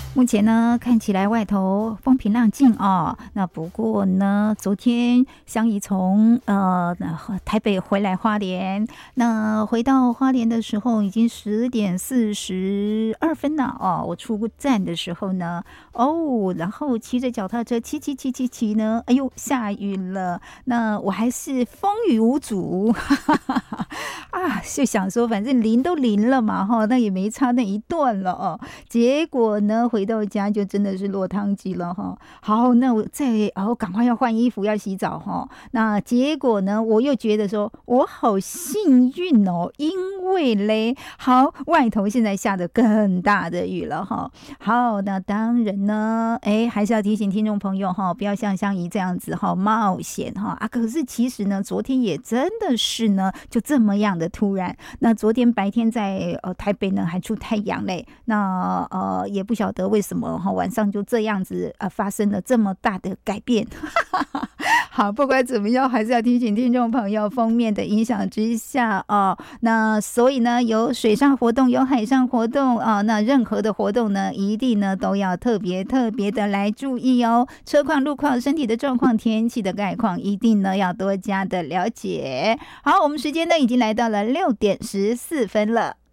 目前呢，看起来外头风平浪静哦。那不过呢，昨天香姨从台北回来花莲，那回到花莲的时候已经10:42了哦。我出站的时候呢，然后骑着脚踏车骑呢，哎呦，下雨了。那我还是风雨无阻，啊，就想说反正淋都淋了嘛，哈，那也没差那一段了哦。结果呢，回到家就真的是落汤鸡了哈。好，那我赶快要换衣服，要洗澡哈。那结果呢，我又觉得说我好幸运哦，因为嘞，好，外头现在下的更大的雨了哈。好，那当然呢，还是要提醒听众朋友哈，不要像香姨这样子哈冒险哈啊。可是其实呢，昨天也真的是呢，就这么样的突然。那昨天白天在台北呢还出太阳嘞，那也不晓得为什么晚上就这样子发生了这么大的改变。好，不管怎么样，还是要提醒听众朋友，封面的影响之下那所以呢，有水上活动，有海上活动那任何的活动呢，一定呢都要特别的来注意哦。车况、路况、身体的状况、天气的概况，一定呢要多加的了解。好，我们时间呢已经来到了6:14了。